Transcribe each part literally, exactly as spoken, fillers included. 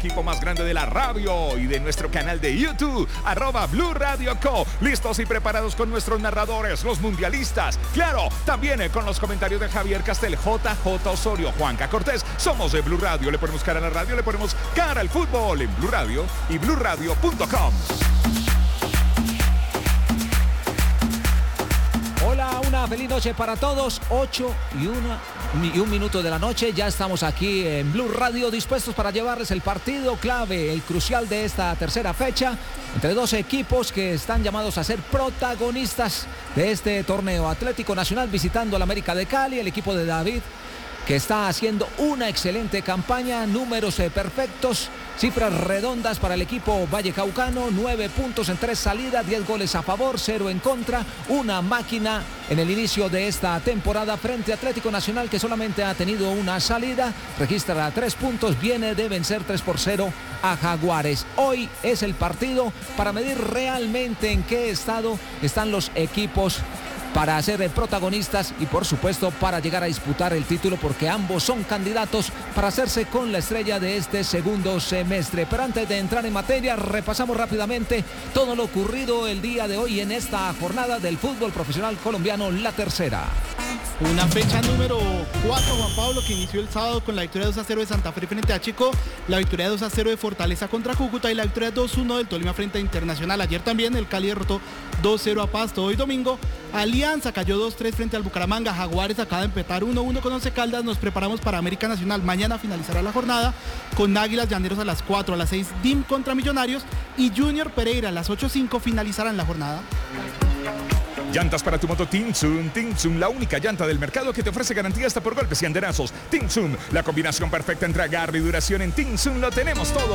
equipo más grande de la radio y de nuestro canal de YouTube, arroba Blue Radio Co. Listos y preparados con nuestros narradores, los mundialistas. Claro, también eh, con los comentarios de Javier Castel, J J Osorio, Juanca Cortés. Somos de Blue Radio, le ponemos cara a la radio, le ponemos cara al fútbol en Blue Radio y blue radio punto com. Hola, una feliz noche para todos. ocho y una y un minuto de la noche. Ya estamos aquí en Blue Radio dispuestos para llevarles el partido clave, el crucial de esta tercera fecha entre dos equipos que están llamados a ser protagonistas de este torneo. Atlético Nacional visitando al América de Cali, el equipo de David, que está haciendo una excelente campaña, números eh, perfectos, cifras redondas para el equipo vallecaucano, nueve puntos en tres salidas, diez goles a favor, cero en contra, una máquina en el inicio de esta temporada frente a Atlético Nacional, que solamente ha tenido una salida, registra tres puntos, viene de vencer tres por cero a Jaguares. Hoy es el partido para medir realmente en qué estado están los equipos para ser protagonistas y por supuesto para llegar a disputar el título, porque ambos son candidatos para hacerse con la estrella de este segundo semestre. Pero antes de entrar en materia, repasamos rápidamente todo lo ocurrido el día de hoy en esta jornada del fútbol profesional colombiano, la tercera. Una fecha número cuatro, Juan Pablo, que inició el sábado con la victoria dos a cero de Santa Fe frente a Chico, la victoria dos a cero de Fortaleza contra Cúcuta y la victoria dos a uno del Tolima frente a Internacional. Ayer también el Cali derrotó dos a cero a Pasto. Hoy domingo, Alianza cayó dos a tres frente al Bucaramanga. Jaguares acaba de empatar uno a uno con Once Caldas. Nos preparamos para América Nacional. Mañana finalizará la jornada con Águilas Llaneros a las cuatro, a las seis D I M contra Millonarios y Junior Pereira a las ocho cinco finalizarán la jornada. Llantas para tu moto Tinsun. Tinsun, la única llanta del mercado que te ofrece garantía hasta por golpes y andenazos. Tinsun, la combinación perfecta entre agarre y duración. En Tinsun lo tenemos todo.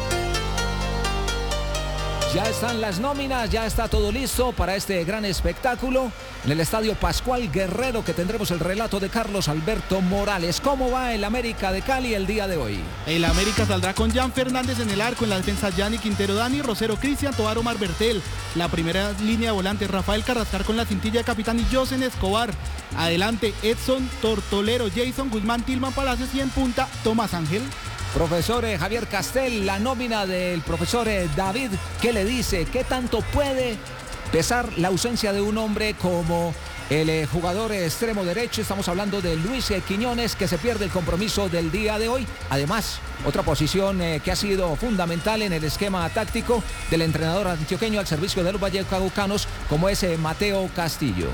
Ya están las nóminas, ya está todo listo para este gran espectáculo en el Estadio Pascual Guerrero, que tendremos el relato de Carlos Alberto Morales. ¿Cómo va el América de Cali el día de hoy? El América saldrá con Jan Fernández en el arco, en la defensa Gianni Quintero, Dani Rosero, Cristian Tobar, Omar Bertel. La primera línea de volantes, Rafael Carrascar con la cintilla de capitán y Josen Escobar. Adelante Edson Tortolero, Jason Guzmán, Tilman Palacios y en punta Tomás Ángel. Profesor eh, Javier Castel, la nómina del profesor eh, David, ¿qué le dice? ¿Qué tanto puede pesar la ausencia de un hombre como el eh, jugador eh, extremo derecho? Estamos hablando de Luis eh, Quiñones, que se pierde el compromiso del día de hoy. Además, otra posición eh, que ha sido fundamental en el esquema táctico del entrenador antioqueño al servicio de los vallecaucanos, como es eh, Mateo Castillo.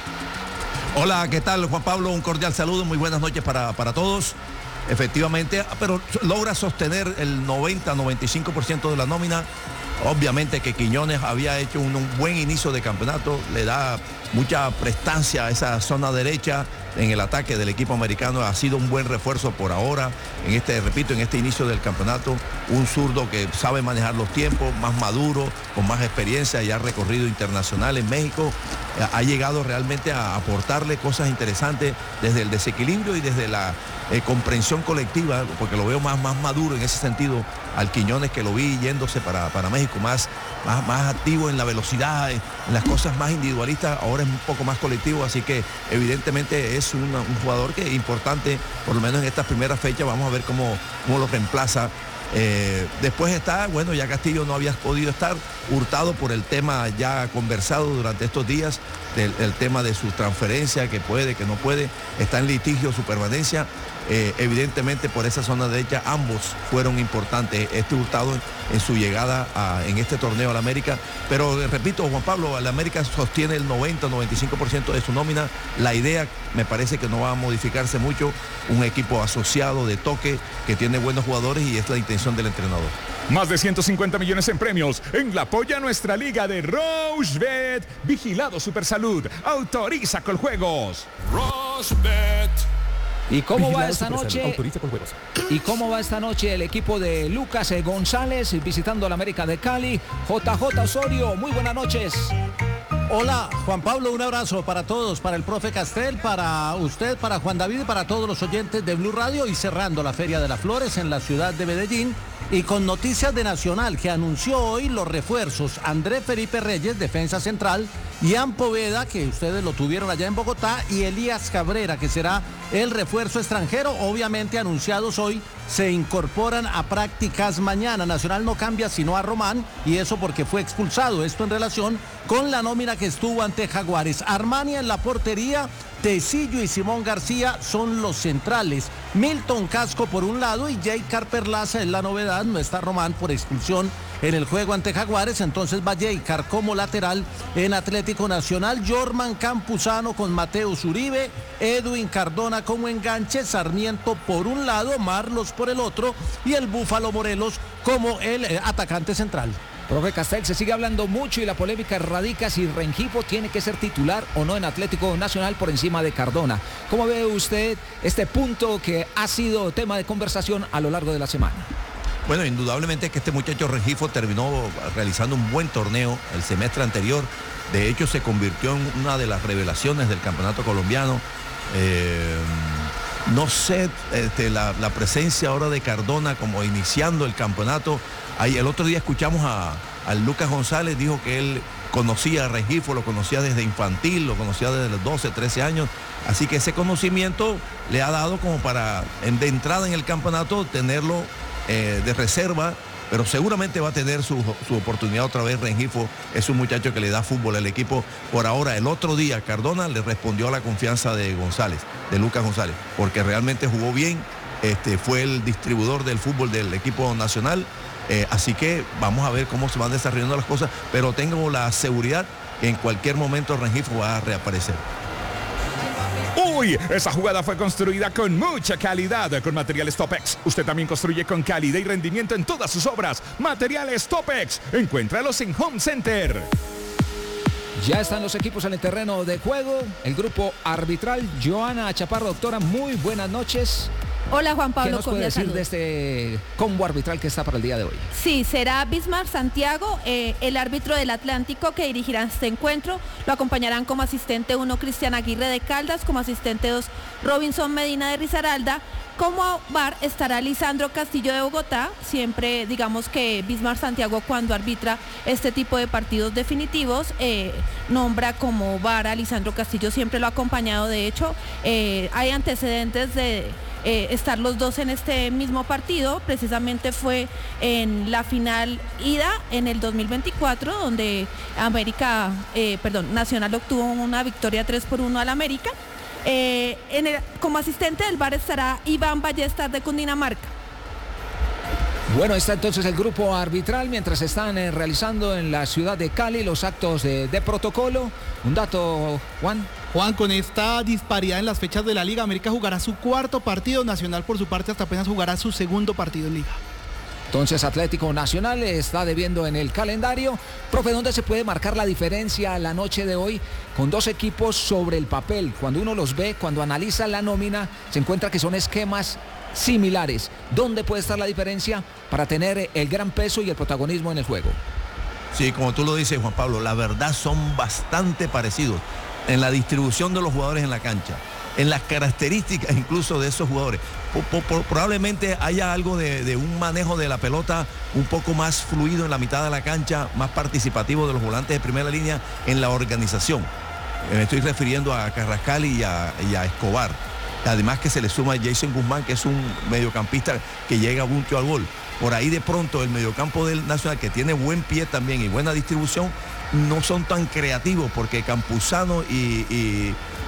Hola, ¿qué tal, Juan Pablo? Un cordial saludo, muy buenas noches para, para todos. Efectivamente, pero logra sostener el noventa, noventa y cinco por ciento de la nómina. Obviamente que Quiñones había hecho un, un buen inicio de campeonato, le da mucha prestancia a esa zona derecha en el ataque del equipo americano. Ha sido un buen refuerzo por ahora, en este, repito, en este inicio del campeonato. Un zurdo que sabe manejar los tiempos, más maduro, con más experiencia, ya ha recorrido internacional en México. Ha llegado realmente a aportarle cosas interesantes desde el desequilibrio y desde la eh, comprensión colectiva, porque lo veo más, más maduro en ese sentido al Quiñones, que lo vi yéndose para, para México, más, más, más activo en la velocidad, en las cosas más individualistas. Ahora es un poco más colectivo, así que evidentemente es una, un jugador que es importante, por lo menos en estas primeras fechas. Vamos a ver cómo, cómo lo reemplaza. Eh, después está, bueno, ya Castillo no había podido estar, Hurtado por el tema ya conversado durante estos días, del el tema de su transferencia, que puede, que no puede, está en litigio su permanencia. Eh, evidentemente por esa zona derecha ambos fueron importantes. Este Hurtado en, en su llegada a, en este torneo al América, pero eh, repito, Juan Pablo, el América sostiene el noventa, noventa y cinco por ciento de su nómina. La idea me parece que no va a modificarse mucho, un equipo asociado de toque que tiene buenos jugadores y es la intención del entrenador. Más de ciento cincuenta millones en premios en la Polla Nuestra Liga de Rochebet. Vigilado Supersalud. Autoriza con juegos. Rochebet. ¿Y cómo va esta noche? ¿Y cómo va esta noche el equipo de Lucas González visitando la América de Cali? J J Osorio, muy buenas noches. Hola, Juan Pablo, un abrazo para todos, para el profe Castel, para usted, para Juan David y para todos los oyentes de Blue Radio, y cerrando la Feria de las Flores en la ciudad de Medellín, y con noticias de Nacional, que anunció hoy los refuerzos: Andrés Felipe Reyes, defensa central, Ian Poveda, que ustedes lo tuvieron allá en Bogotá, y Elías Cabrera, que será el refuerzo extranjero, obviamente anunciados hoy se incorporan a prácticas mañana. Nacional no cambia sino a Román, y eso porque fue expulsado. Esto en relación con la nómina que estuvo ante Jaguares. Armani en la portería, Tecillo y Simón García son los centrales. Milton Casco por un lado y Jay Carperlaza es la novedad. No está Román por expulsión en el juego ante Jaguares, entonces va Jaycar como lateral en Atlético Nacional. Jorman Campuzano con Mateo Zuribe, Edwin Cardona como enganche, Sarmiento por un lado, Marlos por el otro y el Búfalo Morelos como el eh, atacante central. Profe Castel, se sigue hablando mucho y la polémica radica si Rengifo tiene que ser titular o no en Atlético Nacional por encima de Cardona. ¿Cómo ve usted este punto que ha sido tema de conversación a lo largo de la semana? Bueno, indudablemente que este muchacho Rengifo terminó realizando un buen torneo el semestre anterior. De hecho, se convirtió en una de las revelaciones del campeonato colombiano. Eh, no sé, este, la, la presencia ahora de Cardona como iniciando el campeonato. Ahí, el otro día escuchamos a, a Lucas González, dijo que él conocía a Rengifo, lo conocía desde infantil, lo conocía desde los doce, trece años. Así que ese conocimiento le ha dado como para, en, de entrada en el campeonato, tenerlo Eh, de reserva, pero seguramente va a tener su, su oportunidad otra vez. Rengifo es un muchacho que le da fútbol al equipo. Por ahora, el otro día Cardona le respondió a la confianza de González, de Lucas González, porque realmente jugó bien, este, fue el distribuidor del fútbol del equipo nacional, eh, así que vamos a ver cómo se van desarrollando las cosas, pero tengo la seguridad que en cualquier momento Rengifo va a reaparecer. Uy, esa jugada fue construida con mucha calidad con Materiales Topex. Usted también construye con calidad y rendimiento en todas sus obras. Materiales Topex. Encuéntralos en Home Center. Ya están los equipos en el terreno de juego. El grupo arbitral, Joana Chaparro, doctora, muy buenas noches. Hola Juan Pablo. ¿Qué nos puede decir saludos de este combo arbitral que está para el día de hoy? Sí, será Bismarck Santiago, eh, el árbitro del Atlántico que dirigirá este encuentro. Lo acompañarán como asistente uno Cristian Aguirre de Caldas, como asistente dos Robinson Medina de Risaralda. Como V A R estará Lisandro Castillo de Bogotá. Siempre digamos que Bismarck Santiago, cuando arbitra este tipo de partidos definitivos, eh, nombra como V A R a Lisandro Castillo, siempre lo ha acompañado. De hecho, eh, hay antecedentes de Eh, estar los dos en este mismo partido. Precisamente fue en la final ida en el dos mil veinticuatro, donde América, eh, perdón, Nacional obtuvo una victoria tres por uno al América. Eh, en el, como asistente del V A R estará Iván Ballester de Cundinamarca. Bueno, está entonces el grupo arbitral mientras están eh, realizando en la ciudad de Cali los actos de, de protocolo. Un dato, Juan. Juan, con esta disparidad en las fechas de la Liga, América jugará su cuarto partido. Nacional, por su parte, hasta apenas jugará su segundo partido en Liga. Entonces Atlético Nacional está debiendo en el calendario. Profe, ¿dónde se puede marcar la diferencia la noche de hoy con dos equipos sobre el papel? Cuando uno los ve, cuando analiza la nómina, se encuentra que son esquemas similares. ¿Dónde puede estar la diferencia para tener el gran peso y el protagonismo en el juego? Sí, como tú lo dices, Juan Pablo, la verdad son bastante parecidos en la distribución de los jugadores en la cancha, en las características incluso de esos jugadores. Por, por, probablemente haya algo de, de un manejo de la pelota un poco más fluido en la mitad de la cancha, más participativo de los volantes de primera línea en la organización. Me estoy refiriendo a Carrascal y a, y a Escobar. Además que se le suma a Jason Guzmán, que es un mediocampista que llega mucho al gol. Por ahí de pronto el mediocampo del Nacional, que tiene buen pie también y buena distribución, no son tan creativos porque Campuzano y, y,